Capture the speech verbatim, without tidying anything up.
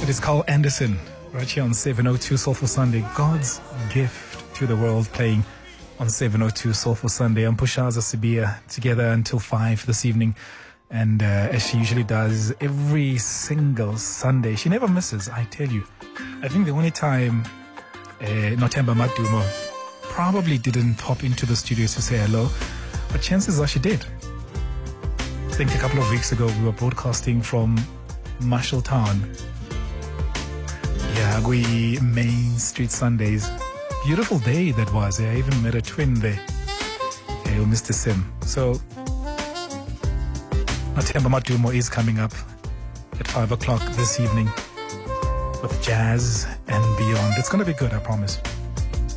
It is Carl Anderson, right here on seven oh two Soulful Sunday. God's gift to the world, playing on seven oh two Soulful Sunday. I'm Pushaza Sibia, together until five this evening. And uh, as she usually does every single Sunday, she never misses, I tell you. I think the only time uh, Nothemba Madumo probably didn't pop into the studio to say hello, but chances are she did. I think a couple of weeks ago we were broadcasting from Marshalltown. Yeah, we Main Street Sundays. Beautiful day that was. I even met a twin there, yeah, Mister Sim. So Nothemba Madumo is coming up at five o'clock this evening with jazz and beyond. It's going to be good, I promise.